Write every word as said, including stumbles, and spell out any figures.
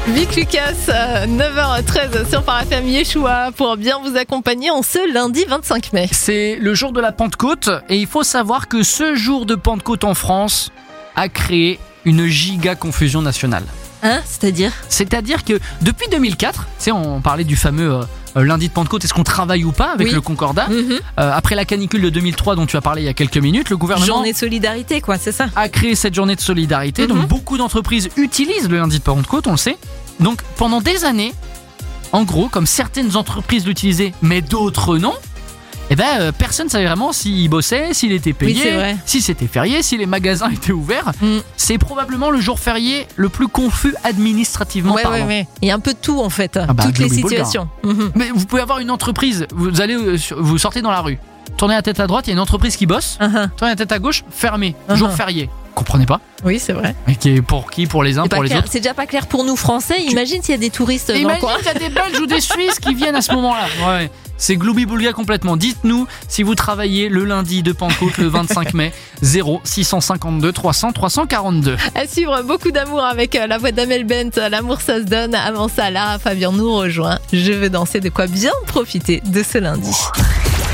Vic Lucas, euh, neuf heures treize sur Phare F M Yeshua pour bien vous accompagner en ce lundi vingt-cinq mai. C'est le jour de la Pentecôte et il faut savoir que ce jour de Pentecôte en France a créé une giga confusion nationale. Hein, c'est-à-dire C'est-à-dire que depuis deux mille quatre, tu sais, on parlait du fameux euh, lundi de Pentecôte, est-ce qu'on travaille ou pas avec Oui. le Concordat. mm-hmm. euh, Après la canicule de deux mille trois dont tu as parlé il y a quelques minutes, le gouvernement Journée de solidarité, quoi, c'est ça. a créé cette journée de solidarité. Mm-hmm. Donc beaucoup d'entreprises utilisent le lundi de Pentecôte, on le sait. Donc pendant des années, en gros, comme certaines entreprises l'utilisaient, mais d'autres non, eh ben, euh, personne ne savait vraiment s'il bossait, s'il était payé, Oui, c'est vrai. si c'était férié, si les magasins étaient ouverts. Mm. C'est probablement le jour férié le plus confus administrativement Ouais, parlant. ouais, ouais. Il y a un peu de tout en fait, bah, toutes les Globy Bulgar. situations. Mm-hmm. Mais vous pouvez avoir une entreprise, vous allez, euh, sur- vous sortez dans la rue, tournez la tête à droite, il y a une entreprise qui bosse, Uh-huh. tournez la tête à gauche, fermé, Uh-huh. jour férié. Comprenez pas? Oui, c'est vrai. Et qui est pour qui? Pour les uns, C'est pour pas les clair. autres. C'est déjà pas clair pour nous Français. Imagine s'il y a des touristes dans le Imagine coin. qu'il y a des Belges ou des Suisses qui viennent à ce moment-là. Ouais. C'est Globy Bulgar complètement. Dites-nous si vous travaillez le lundi de Pentecôte le vingt-cinq mai. zéro six cent cinquante-deux trois cents trois cent quarante-deux. À suivre, beaucoup d'amour avec euh, la voix d'Amel Bent. L'amour, ça se donne. Avant ça, Lara Fabian nous rejoint. Je veux danser, de quoi bien profiter de ce lundi.